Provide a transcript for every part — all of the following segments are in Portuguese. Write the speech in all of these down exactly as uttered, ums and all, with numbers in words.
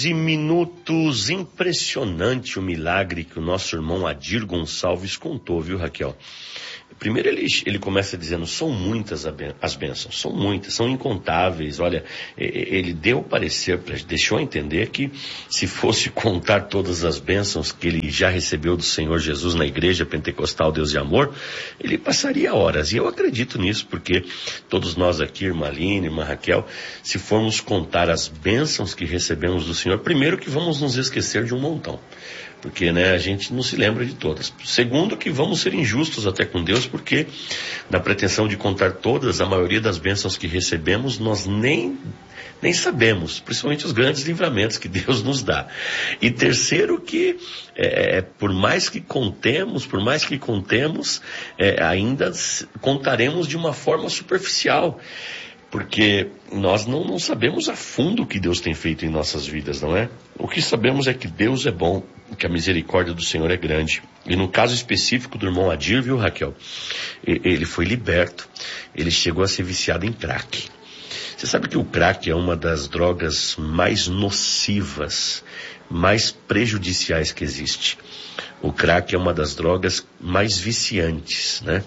De minutos, impressionante o milagre que o nosso irmão Adir Gonçalves contou, viu, Raquel? Primeiro ele, ele começa dizendo, são muitas as bênçãos, são muitas, são incontáveis. Olha, ele deu o parecer, deixou entender que se fosse contar todas as bênçãos que ele já recebeu do Senhor Jesus na Igreja Pentecostal Deus e Amor, ele passaria horas. E eu acredito nisso, porque todos nós aqui, irmã Aline, irmã Raquel, se formos contar as bênçãos que recebemos do Senhor, primeiro que vamos nos esquecer de um montão. Porque, né, a gente não se lembra de todas. Segundo, que vamos ser injustos até com Deus, porque na pretensão de contar todas, a maioria das bênçãos que recebemos, nós nem, nem sabemos, principalmente os grandes livramentos que Deus nos dá. E terceiro, que é, por mais que contemos, por mais que contemos, é, ainda contaremos de uma forma superficial. Porque nós não, não sabemos a fundo o que Deus tem feito em nossas vidas, não é? O que sabemos é que Deus é bom, que a misericórdia do Senhor é grande. E no caso específico do irmão Adir, viu, Raquel? Ele foi liberto. Ele chegou a ser viciado em crack. Você sabe que o crack é uma das drogas mais nocivas, mais prejudiciais que existe. O crack é uma das drogas mais viciantes, né?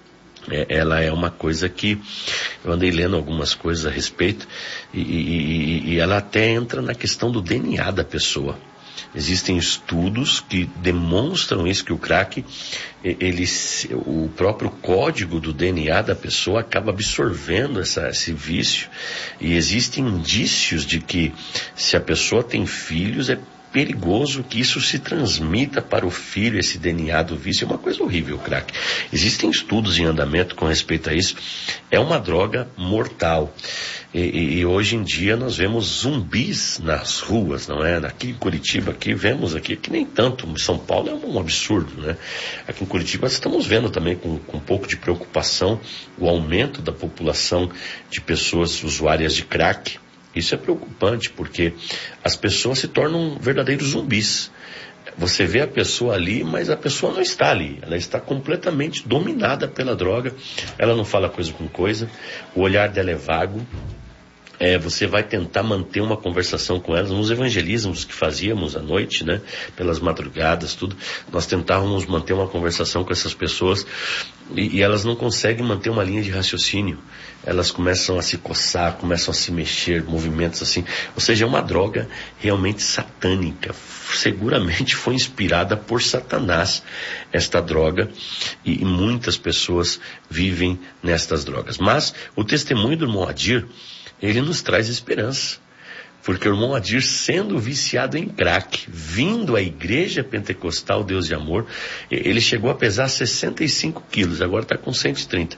Ela é uma coisa que eu andei lendo algumas coisas a respeito e, e, e ela até entra na questão do D N A da pessoa. Existem estudos que demonstram isso, que o crack, ele, o próprio código do D N A da pessoa acaba absorvendo essa, esse vício, e existem indícios de que se a pessoa tem filhos, é perigoso que isso se transmita para o filho, esse D N A do vício. É uma coisa horrível, o crack. Existem estudos em andamento com respeito a isso. É uma droga mortal. E, e, e hoje em dia nós vemos zumbis nas ruas, não é? Aqui em Curitiba, aqui vemos aqui, que nem tanto, em São Paulo é um absurdo, né? Aqui em Curitiba estamos vendo também com, com um pouco de preocupação o aumento da população de pessoas usuárias de crack. Isso é preocupante, porque as pessoas se tornam verdadeiros zumbis. Você vê a pessoa ali, mas a pessoa não está ali. Ela está completamente dominada pela droga. Ela não fala coisa com coisa. O olhar dela é vago. É, você vai tentar manter uma conversação com elas. Nos evangelismos que fazíamos à noite, né, pelas madrugadas, tudo, nós tentávamos manter uma conversação com essas pessoas e, e elas não conseguem manter uma linha de raciocínio. Elas começam a se coçar, começam a se mexer, movimentos assim. Ou seja, é uma droga realmente satânica. Seguramente foi inspirada por Satanás, esta droga, e, e muitas pessoas vivem nestas drogas. Mas o testemunho do irmão Adir, ele nos traz esperança, porque o irmão Adir, sendo viciado em crack, vindo à Igreja Pentecostal Deus e Amor, ele chegou a pesar sessenta e cinco quilos, agora está com cento e trinta.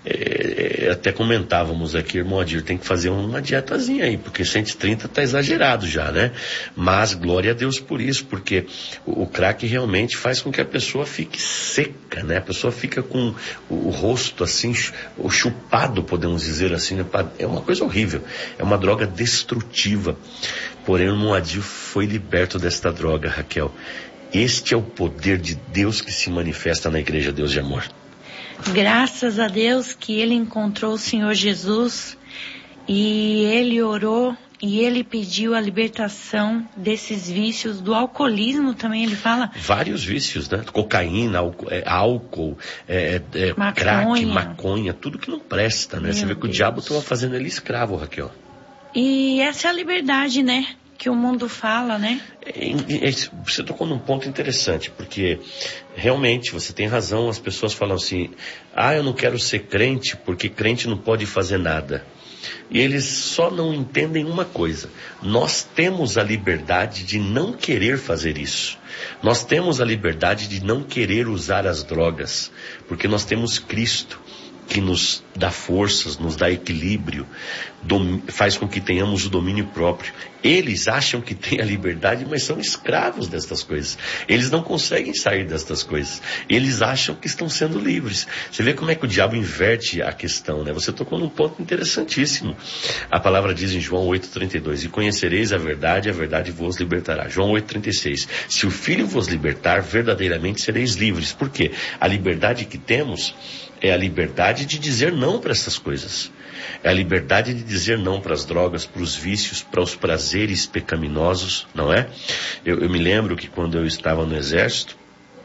É, até comentávamos aqui, irmão Adir, tem que fazer uma dietazinha aí, porque cento e trinta está exagerado já, né? Mas glória a Deus por isso, porque o, o crack realmente faz com que a pessoa fique seca, né? A pessoa fica com o, o rosto assim, chupado, podemos dizer assim, né? É uma coisa horrível, é uma droga destrutiva. Porém, o irmão Adir foi liberto desta droga, Raquel. Este é o poder de Deus que se manifesta na Igreja Deus de Amor. Graças a Deus que ele encontrou o Senhor Jesus e ele orou e ele pediu a libertação desses vícios, do alcoolismo também, ele fala. Vários vícios, né? Cocaína, álcool, é, álcool é, é, maconha. Crack, maconha, tudo que não presta, né? Meu Você vê que Deus. O diabo estava fazendo ele escravo, Raquel. E essa é a liberdade, né? Que o mundo fala, né? Você tocou num ponto interessante, porque realmente você tem razão. As pessoas falam assim, ah, eu não quero ser crente porque crente não pode fazer nada. E eles só não entendem uma coisa: nós temos a liberdade de não querer fazer isso. Nós temos a liberdade de não querer usar as drogas, porque nós temos Cristo, que nos dá forças, nos dá equilíbrio, dom, faz com que tenhamos o domínio próprio. Eles acham que têm a liberdade, mas são escravos destas coisas. Eles não conseguem sair destas coisas. Eles acham que estão sendo livres. Você vê como é que o diabo inverte a questão, né? Você tocou num ponto interessantíssimo. A palavra diz em João oito, trinta e dois, e conhecereis a verdade, a verdade vos libertará. João oito, trinta e seis, se o Filho vos libertar, verdadeiramente sereis livres. Por quê? A liberdade que temos é a liberdade de dizer não para essas coisas. É a liberdade de dizer não para as drogas, para os vícios, para os prazeres pecaminosos, não é? Eu, eu me lembro que quando eu estava no exército,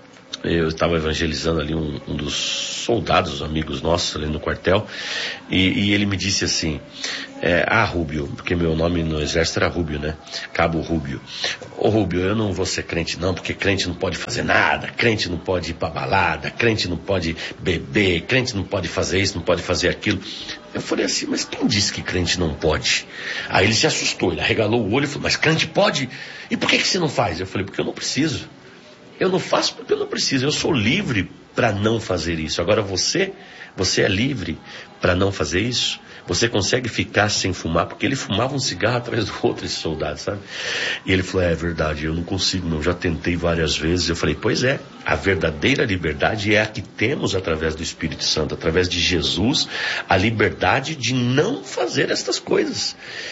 eu estava evangelizando ali um, um dos soldados, amigos nossos ali no quartel, e, e ele me disse assim, é, ah, Rúbio, porque meu nome no exército era Rúbio, né? Cabo Rúbio. Ô Rúbio, eu não vou ser crente não, porque crente não pode fazer nada, crente não pode ir pra balada, crente não pode beber, crente não pode fazer isso, não pode fazer aquilo. Eu falei assim, mas quem disse que crente não pode? Aí ele se assustou, ele arregalou o olho e falou, mas crente pode? E por que que você não faz? Eu falei, porque eu não preciso. Eu não faço porque eu não preciso, eu sou livre para não fazer isso. Agora você, você é livre para não fazer isso? Você consegue ficar sem fumar? Porque ele fumava um cigarro atrás do outro, esse soldado, sabe? E ele falou, é verdade, eu não consigo não, já tentei várias vezes. Eu falei, pois é, a verdadeira liberdade é a que temos através do Espírito Santo, através de Jesus, a liberdade de não fazer estas coisas.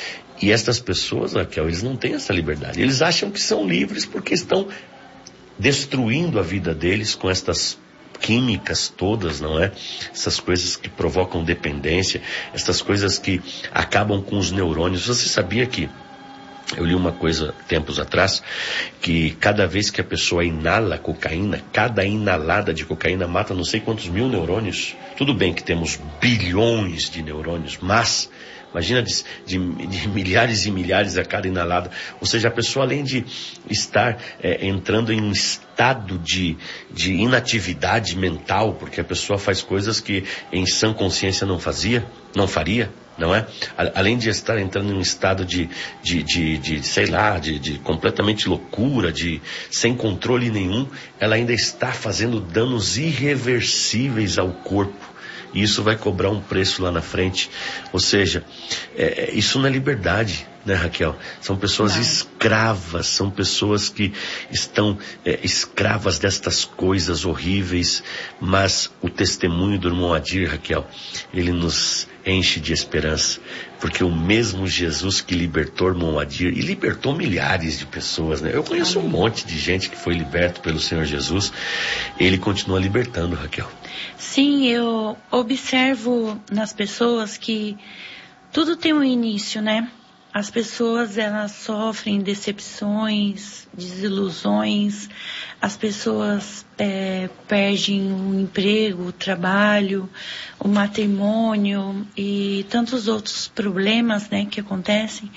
E estas pessoas, Raquel, eles não têm essa liberdade. Eles acham que são livres porque estão destruindo a vida deles com estas químicas todas, não é? Essas coisas que provocam dependência, essas coisas que acabam com os neurônios. Você sabia que, eu li uma coisa tempos atrás, que cada vez que a pessoa inala cocaína, cada inalada de cocaína mata não sei quantos mil neurônios. Tudo bem que temos bilhões de neurônios, mas imagina de, de, de milhares e milhares a cada inalada. Ou seja, a pessoa, além de estar é, entrando em um estado de, de inatividade mental, porque a pessoa faz coisas que em sã consciência não fazia, não faria, não é? Além de estar entrando em um estado de, de, de, de sei lá, de, de completamente loucura, de sem controle nenhum, ela ainda está fazendo danos irreversíveis ao corpo. E isso vai cobrar um preço lá na frente. Ou seja, é, isso não é liberdade, né, Raquel? São pessoas não. escravas, são pessoas que estão é, escravas destas coisas horríveis. Mas o testemunho do irmão Adir, Raquel, ele nos enche de esperança. Porque o mesmo Jesus que libertou o irmão Adir, e libertou milhares de pessoas, né? Eu conheço um monte de gente que foi liberto pelo Senhor Jesus. Ele continua libertando, Raquel. Sim, eu observo nas pessoas que tudo tem um início, né? As pessoas, elas sofrem decepções, desilusões, as pessoas é, perdem o emprego, o trabalho, o matrimônio e tantos outros problemas, né, que acontecem.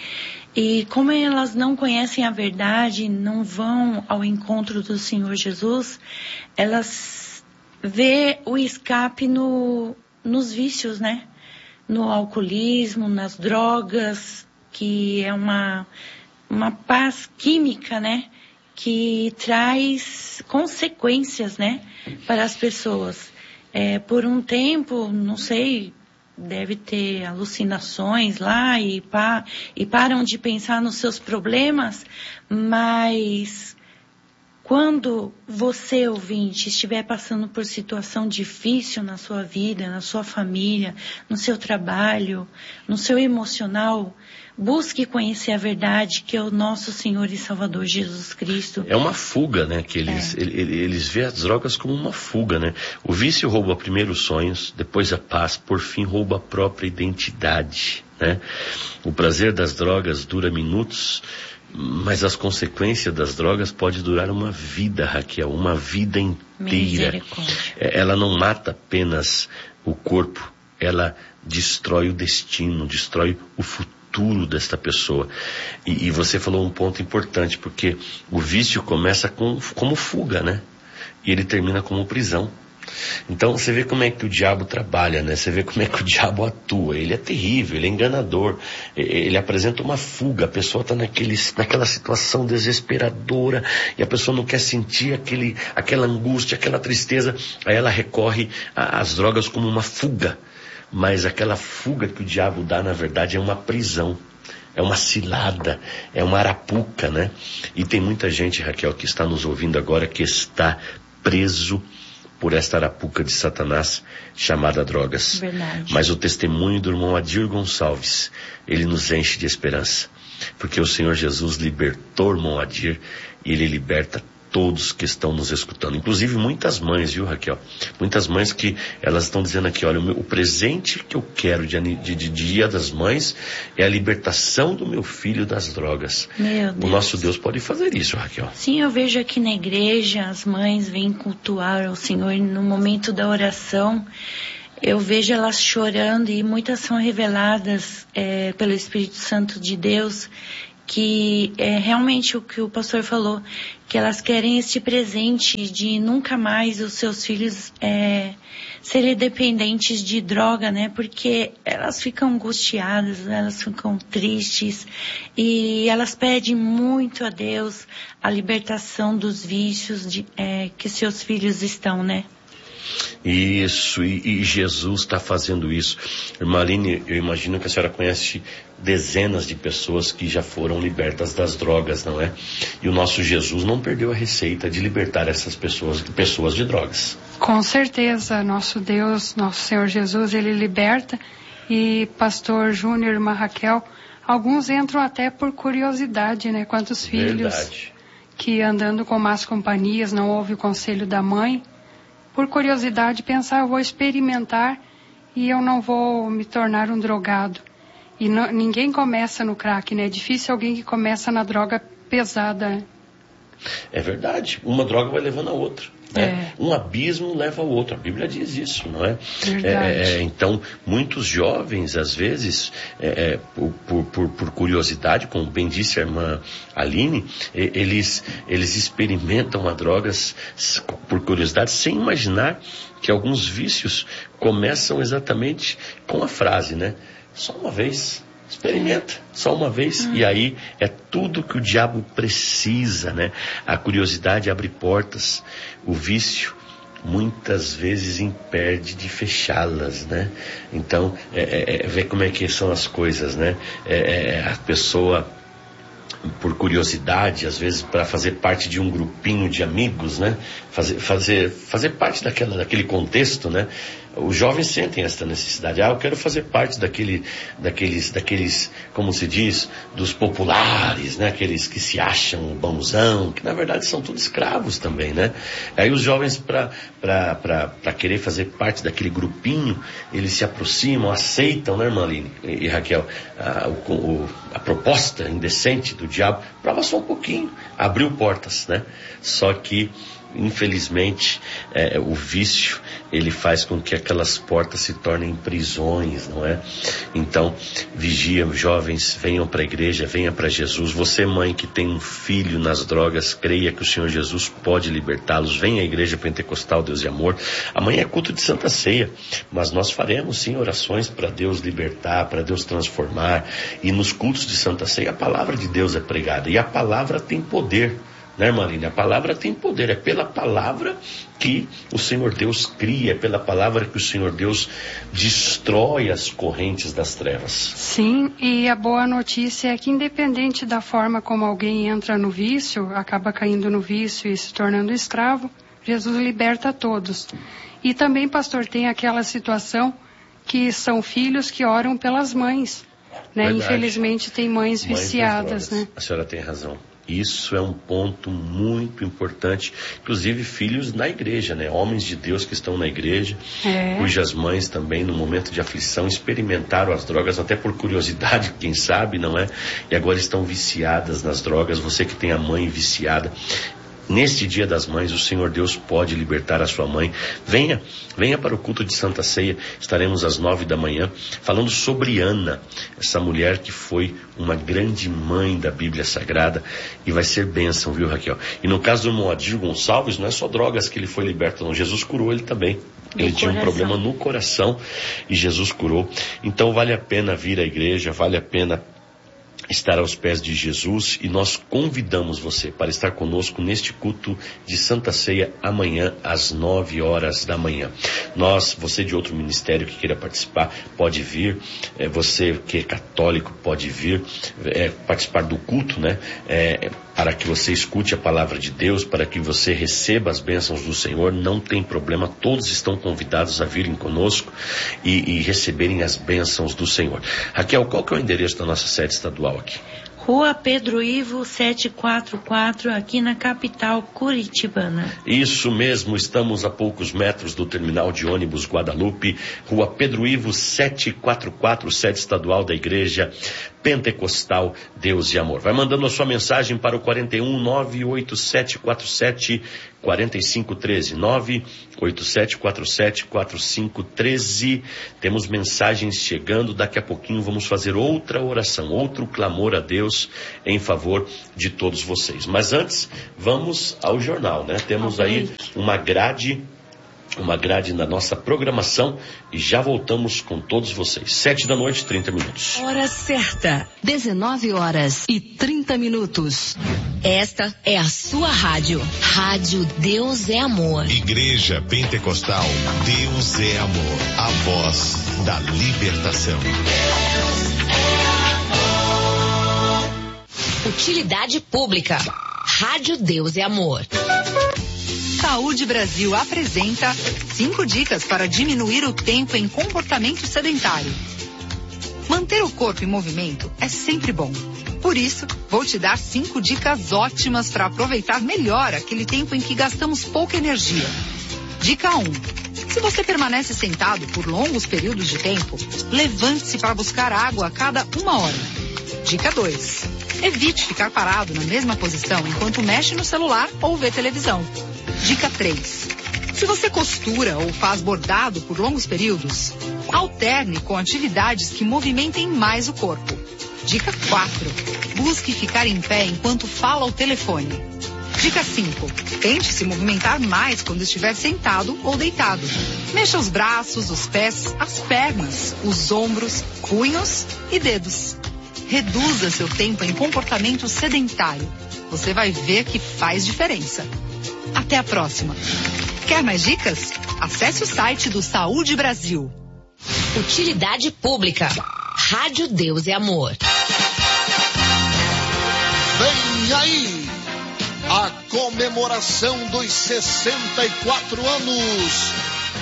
E como elas não conhecem a verdade, não vão ao encontro do Senhor Jesus, elas vê o escape no, nos vícios, né? No alcoolismo, nas drogas, que é uma, uma paz química, né? Que traz consequências, né? Para as pessoas. É, por um tempo, não sei, deve ter alucinações lá e, pa, e param de pensar nos seus problemas, mas quando você, ouvinte, estiver passando por situação difícil na sua vida, na sua família, no seu trabalho, no seu emocional, busque conhecer a verdade, que é o nosso Senhor e Salvador Jesus Cristo. É uma fuga, né? Que eles, é. eles veem as drogas como uma fuga, né? O vício rouba primeiro os sonhos, depois a paz, por fim rouba a própria identidade, né? O prazer das drogas dura minutos, mas as consequências das drogas podem durar uma vida, Raquel, uma vida inteira. Ela não mata apenas o corpo, ela destrói o destino, destrói o futuro desta pessoa. E, e você falou um ponto importante, porque o vício começa com, como fuga, né? E ele termina como prisão. Então você vê como é que o diabo trabalha, né? Você vê como é que o diabo atua. Ele é terrível, ele é enganador, ele apresenta uma fuga. A pessoa está naquela situação desesperadora e a pessoa não quer sentir aquele, aquela angústia, aquela tristeza. Aí ela recorre às drogas como uma fuga. Mas aquela fuga que o diabo dá, na verdade, é uma prisão. É uma cilada, é uma arapuca, né? E tem muita gente, Raquel, que está nos ouvindo agora, que está preso por esta arapuca de Satanás chamada drogas. Verdade. Mas o testemunho do irmão Adir Gonçalves, ele nos enche de esperança. Porque o Senhor Jesus libertou o irmão Adir e ele liberta todos que estão nos escutando, inclusive muitas mães, viu, Raquel? Muitas mães que elas estão dizendo aqui, olha, o, meu, o presente que eu quero de, de, de Dia das Mães é a libertação do meu filho das drogas. Meu Deus. O nosso Deus pode fazer isso, Raquel. Sim, eu vejo aqui na igreja, as mães vêm cultuar o Senhor no momento da oração. Eu vejo elas chorando e muitas são reveladas é, pelo Espírito Santo de Deus, que é realmente o que o pastor falou, que elas querem este presente de nunca mais os seus filhos é, serem dependentes de droga, né? Porque elas ficam angustiadas, elas ficam tristes e elas pedem muito a Deus a libertação dos vícios de, é, que seus filhos estão, né? Isso, e, e Jesus está fazendo isso. Irmã Aline, eu imagino que a senhora conhece dezenas de pessoas que já foram libertas das drogas, não é? E o nosso Jesus não perdeu a receita de libertar essas pessoas, pessoas de drogas. Com certeza, nosso Deus, nosso Senhor Jesus, Ele liberta. E pastor Júnior, irmã Raquel, alguns entram até por curiosidade, né? Quantos filhos Verdade. Que andando com más companhias, não ouve o conselho da mãe, por curiosidade, pensar, eu vou experimentar e eu não vou me tornar um drogado. E não, ninguém começa no crack, né? É difícil alguém que começa na droga pesada. É verdade. Uma droga vai levando a outra. Né? É. Um abismo leva ao outro. A Bíblia diz isso, não é? Verdade. É, é, então, muitos jovens, às vezes, é, é, por, por, por curiosidade, como bem disse a irmã Aline, eles, eles experimentam as drogas por curiosidade, sem imaginar que alguns vícios começam exatamente com a frase, né? Só uma vez. Experimenta, só uma vez, hum. e aí é tudo que o diabo precisa, né? A curiosidade abre portas, o vício muitas vezes impede de fechá-las, né? Então, é, é, é, vê como é que são as coisas, né? É, é, a pessoa, por curiosidade, às vezes para fazer parte de um grupinho de amigos, né? Fazer, fazer, fazer parte daquela, daquele contexto, né? Os jovens sentem esta necessidade. Ah, eu quero fazer parte daquele, daqueles, daqueles, como se diz, dos populares, né? Aqueles que se acham bonzão, que na verdade são todos escravos também, né? Aí os jovens, para para para para querer fazer parte daquele grupinho, eles se aproximam, aceitam, né, irmã Aline e, e Raquel, a, o, a proposta indecente do diabo, prova só um pouquinho, abriu portas, né? Só que infelizmente, é, o vício, ele faz com que aquelas portas se tornem prisões, não é? Então, vigia, jovens, venham para a igreja, venha para Jesus. Você, mãe, que tem um filho nas drogas, creia que o Senhor Jesus pode libertá-los. Venha à Igreja Pentecostal Deus e Amor. Amanhã é culto de Santa Ceia, mas nós faremos, sim, orações para Deus libertar, para Deus transformar. E nos cultos de Santa Ceia, a palavra de Deus é pregada. E a palavra tem poder. Né, irmã Aline? A palavra tem poder, é pela palavra que o Senhor Deus cria, é pela palavra que o Senhor Deus destrói as correntes das trevas. Sim, e a boa notícia é que independente da forma como alguém entra no vício, acaba caindo no vício e se tornando escravo, Jesus liberta todos. E também, pastor, tem aquela situação que são filhos que oram pelas mães, né? Infelizmente tem mães, mães viciadas, né? A senhora tem razão. Isso é um ponto muito importante, inclusive filhos na igreja, né? Homens de Deus que estão na igreja, é. cujas mães também no momento de aflição experimentaram as drogas, até por curiosidade, quem sabe, não é? E agora estão viciadas nas drogas. Você que tem a mãe viciada, neste Dia das Mães, o Senhor Deus pode libertar a sua mãe. Venha, venha para o culto de Santa Ceia. Estaremos às nove da manhã falando sobre Ana, essa mulher que foi uma grande mãe da Bíblia Sagrada, e vai ser bênção, viu, Raquel? E no caso do irmão Adir Gonçalves, não é só drogas que ele foi liberto, não. Jesus curou ele também. Ele tinha um problema no coração e Jesus curou. Então vale a pena vir à igreja, vale a pena estar aos pés de Jesus, e nós convidamos você para estar conosco neste culto de Santa Ceia amanhã às nove horas da manhã. Nós, você de outro ministério que queira participar, pode vir. É, você que é católico pode vir é, participar do culto, né? É, para que você escute a palavra de Deus, para que você receba as bênçãos do Senhor. Não tem problema, todos estão convidados a virem conosco e, e receberem as bênçãos do Senhor. Raquel, qual que é o endereço da nossa sede estadual aqui? Rua Pedro Ivo setecentos e quarenta e quatro, aqui na capital curitibana. Isso mesmo, estamos a poucos metros do terminal de ônibus Guadalupe, Rua Pedro Ivo setecentos e quarenta e quatro, sede estadual da Igreja Pentecostal Deus e Amor. Vai mandando a sua mensagem para o quarenta e um, nove oito sete quatro sete, quatro cinco um três, nove oito sete quatro sete, quatro cinco um três. Temos mensagens chegando, daqui a pouquinho vamos fazer outra oração, outro clamor a Deus em favor de todos vocês. Mas antes, vamos ao jornal, né? Temos aí uma grade, uma grade na nossa programação e já voltamos com todos vocês. Sete da noite, trinta minutos. Hora certa, dezenove horas e trinta minutos. Esta é a sua rádio. Rádio Deus é Amor. Igreja Pentecostal Deus é Amor. A voz da libertação. Utilidade pública. Rádio Deus é Amor. Saúde Brasil apresenta cinco dicas para diminuir o tempo em comportamento sedentário. Manter o corpo em movimento é sempre bom. Por isso, vou te dar cinco dicas ótimas para aproveitar melhor aquele tempo em que gastamos pouca energia. Dica um. Se você permanece sentado por longos períodos de tempo, levante-se para buscar água a cada uma hora. Dica dois. Evite ficar parado na mesma posição enquanto mexe no celular ou vê televisão. Dica três. Se você costura ou faz bordado por longos períodos, alterne com atividades que movimentem mais o corpo. Dica quatro. Busque ficar em pé enquanto fala ao telefone. Dica cinco. Tente se movimentar mais quando estiver sentado ou deitado. Mexa os braços, os pés, as pernas, os ombros, punhos e dedos. Reduza seu tempo em comportamento sedentário. Você vai ver que faz diferença. Até a próxima. Quer mais dicas? Acesse o site do Saúde Brasil. Utilidade pública. Rádio Deus é Amor. Vem aí a comemoração dos sessenta e quatro anos